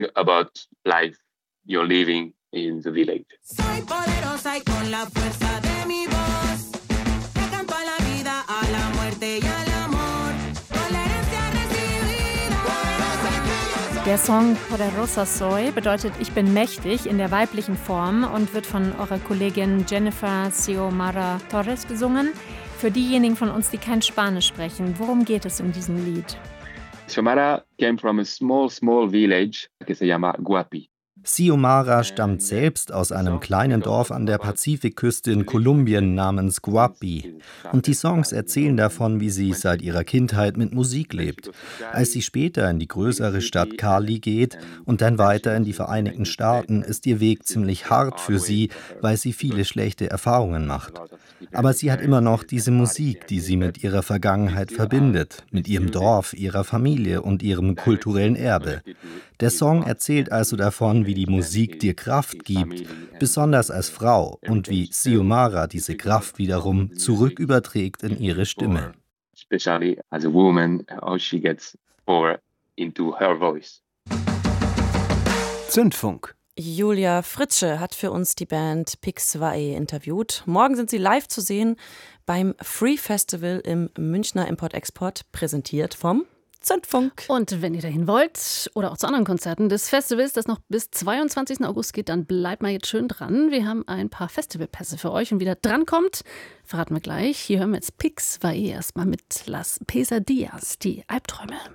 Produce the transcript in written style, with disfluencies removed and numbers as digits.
about life you're living in the village. Soy poderosa y con la fuerza de mi voz le canto a la vida, a la muerte y al amor. Con la herencia recibida. Der Song Poderosa Soy bedeutet Ich bin mächtig in der weiblichen Form und wird von eurer Kollegin Jennifer Xiomara Torres gesungen. Für diejenigen von uns, die kein Spanisch sprechen, worum geht es in diesem Lied? Xiomara came from a small village que se llama Guapi. Xiomara stammt selbst aus einem kleinen Dorf an der Pazifikküste in Kolumbien namens Guapi. Und die Songs erzählen davon, wie sie seit ihrer Kindheit mit Musik lebt. Als sie später in die größere Stadt Cali geht und dann weiter in die Vereinigten Staaten, ist ihr Weg ziemlich hart für sie, weil sie viele schlechte Erfahrungen macht. Aber sie hat immer noch diese Musik, die sie mit ihrer Vergangenheit verbindet, mit ihrem Dorf, ihrer Familie und ihrem kulturellen Erbe. Der Song erzählt also davon, wie die Musik dir Kraft gibt, besonders als Frau, und wie Xiomara diese Kraft wiederum zurücküberträgt in ihre Stimme. Especially as a woman, how she gets power into her voice. Zündfunk. Julia Fritsche hat für uns die Band Pix2 interviewt. Morgen sind sie live zu sehen beim Free Festival im Münchner Import-Export, präsentiert vom Zündfunk. Und wenn ihr dahin wollt oder auch zu anderen Konzerten des Festivals, das noch bis 22. August geht, dann bleibt mal jetzt schön dran. Wir haben ein paar Festivalpässe für euch und wie da dran kommt, verraten wir gleich. Hier hören wir jetzt Pix2 erstmal mit Las Pesadillas, die Albträume.